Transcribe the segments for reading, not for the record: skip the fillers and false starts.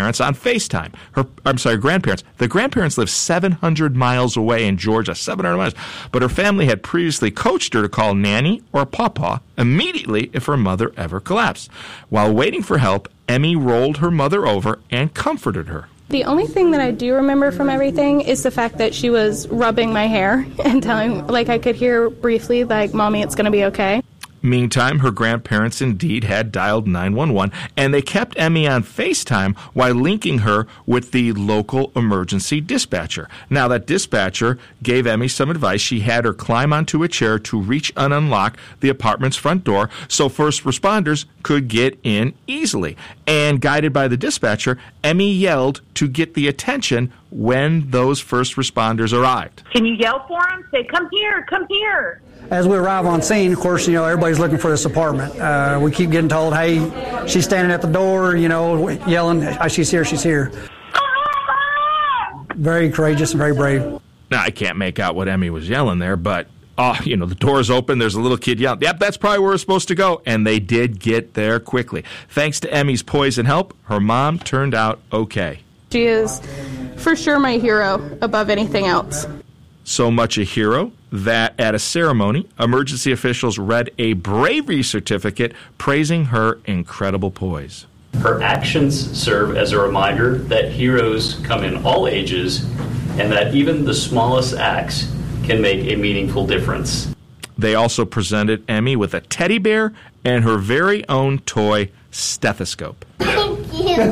parents on FaceTime. Her grandparents. The grandparents live 700 miles away in Georgia, 700 miles. But her family had previously coached her to call Nanny or Pawpaw immediately if her mother ever collapsed. While waiting for help, Emmy rolled her mother over and comforted her. The only thing that I do remember from everything is the fact that she was rubbing my hair and telling, like, I could hear briefly, like, Mommy, it's going to be okay. Meantime, her grandparents indeed had dialed 911, and they kept Emmy on FaceTime while linking her with the local emergency dispatcher. Now, that dispatcher gave Emmy some advice. She had her climb onto a chair to reach and unlock the apartment's front door so first responders could get in easily. And guided by the dispatcher, Emmy yelled to get the attention when those first responders arrived. Can you yell for them? Say, come here, come here. As we arrive on scene, of course, everybody's looking for this apartment. We keep getting told, hey, she's standing at the door, yelling, she's here, she's here. Very courageous and very brave. Now, I can't make out what Emmy was yelling there, but, the door's open, there's a little kid yelling, yep, that's probably where we're supposed to go. And they did get there quickly. Thanks to Emmy's poise and help, her mom turned out okay. She is for sure my hero above anything else. So much a hero that at a ceremony, emergency officials read a bravery certificate praising her incredible poise. Her actions serve as a reminder that heroes come in all ages and that even the smallest acts can make a meaningful difference. They also presented Emmy with a teddy bear and her very own toy stethoscope. Thank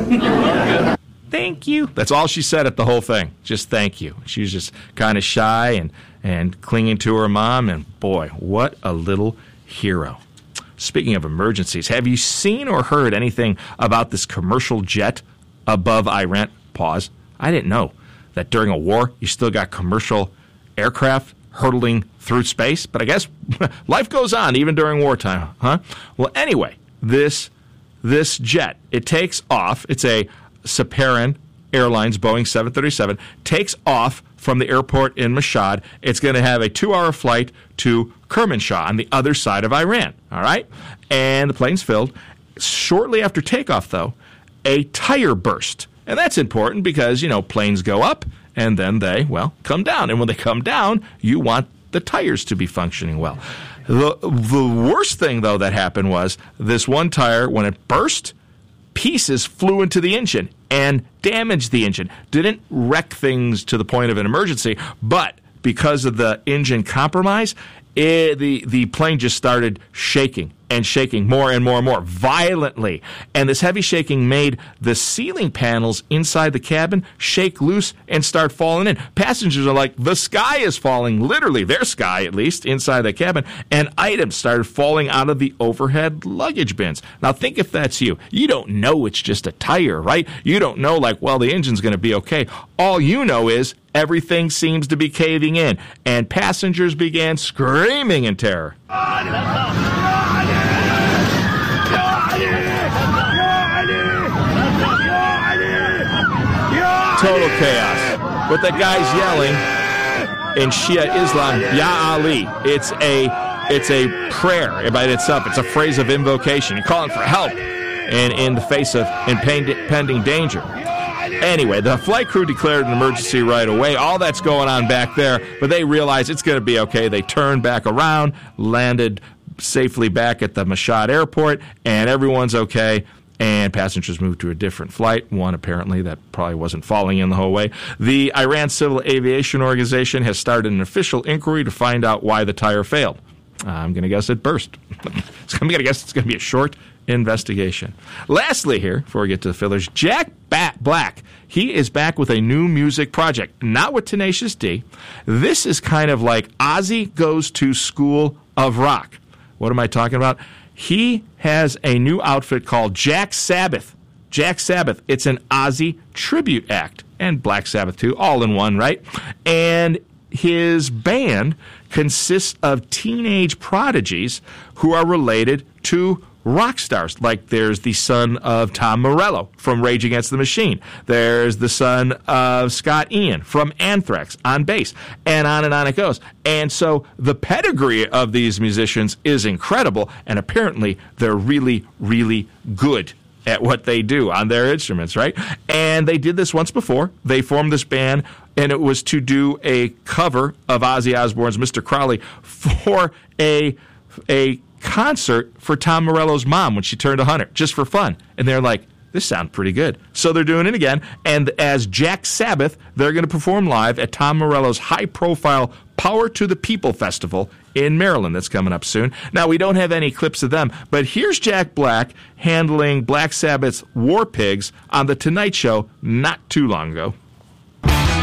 you. Thank you. That's all she said at the whole thing. Just thank you. She was just kind of shy and clinging to her mom. And boy, what a little hero. Speaking of emergencies, have you seen or heard anything about this commercial jet above Iran? Pause. I didn't know that during a war you still got commercial aircraft hurtling through space. But I guess life goes on even during wartime, huh? Well, anyway, this jet, it takes off. It's a Saparan Airlines Boeing 737, takes off from the airport in Mashhad. It's going to have a 2-hour flight to Kermanshah on the other side of Iran, all right? And the plane's filled. Shortly after takeoff, though, a tire burst. And that's important because, planes go up and then they, come down. And when they come down, you want the tires to be functioning well. The worst thing, though, that happened was this one tire, when it burst, pieces flew into the engine and damaged the engine. Didn't wreck things to the point of an emergency, but because of the engine compromise, the plane just started shaking and shaking more and more and more violently. And this heavy shaking made the ceiling panels inside the cabin shake loose and start falling in. Passengers are like, the sky is falling, literally, their sky at least, inside the cabin. And items started falling out of the overhead luggage bins. Now think if that's you. You don't know it's just a tire, right? You don't know the engine's going to be okay. All you know is everything seems to be caving in. And passengers began screaming in terror. Total chaos. With the guys yelling in Shia Islam, Ya Ali. It's a prayer by itself. It's a phrase of invocation. You're calling for help in the face of impending danger. Anyway, the flight crew declared an emergency right away. All that's going on back there, but they realize it's going to be okay. They turned back around, landed safely back at the Mashhad airport, and everyone's okay. And passengers moved to a different flight, one apparently that probably wasn't falling in the whole way. The Iran Civil Aviation Organization has started an official inquiry to find out why the tire failed. I'm going to guess it burst. I'm going to guess it's going to be a short investigation. Lastly here, before we get to the fillers, Jack Black. He is back with a new music project, not with Tenacious D. This is kind of like Ozzy Goes to School of Rock. What am I talking about? He has a new outfit called Jack Sabbath. Jack Sabbath. It's an Ozzy tribute act. And Black Sabbath, too. All in one, right? And his band consists of teenage prodigies who are related to rock stars. Like there's the son of Tom Morello from Rage Against the Machine. There's the son of Scott Ian from Anthrax on bass. And on it goes. And so the pedigree of these musicians is incredible. And apparently they're really, really good at what they do on their instruments, right? And they did this once before. They formed this band, and it was to do a cover of Ozzy Osbourne's Mr. Crowley for a concert for Tom Morello's mom when she turned 100, just for fun. And they're like, this sounds pretty good. So they're doing it again. And as Jack Sabbath, they're going to perform live at Tom Morello's high-profile Power to the People Festival in Maryland that's coming up soon. Now, we don't have any clips of them, but here's Jack Black handling Black Sabbath's War Pigs on The Tonight Show not too long ago.